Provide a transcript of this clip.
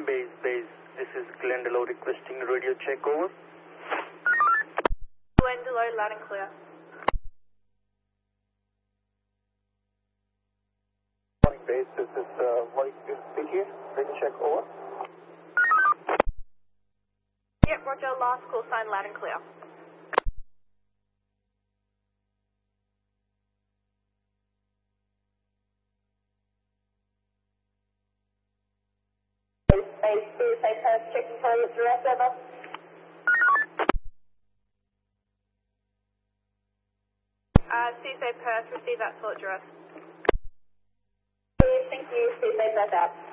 Base. This is Glendalough requesting radio check, over. Glendalough, loud and clear. Morning Base, this is Mike speaking. Radio check, over. Yep, roger, last call sign loud and clear. Base, checking for your direct, over. CSA Perth, receive that full address. Thank you, CSA Perth out.